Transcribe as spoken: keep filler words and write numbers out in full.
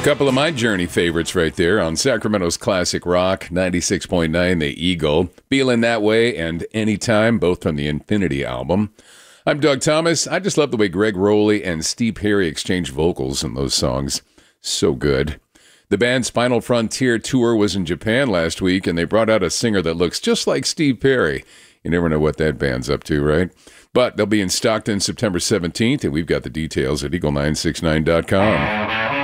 Couple of my Journey favorites right there on Sacramento's Classic Rock, ninety-six point nine, The Eagle. Feeling That Way and Anytime, both from the Infinity album. I'm Doug Thomas. I just love the way Greg Rowley and Steve Perry exchange vocals in those songs. So good. The band's Final Frontier tour was in Japan last week, and they brought out a singer that looks just like Steve Perry. You never know what that band's up to, right? But they'll be in Stockton September seventeenth, and we've got the details at eagle nine six nine dot com.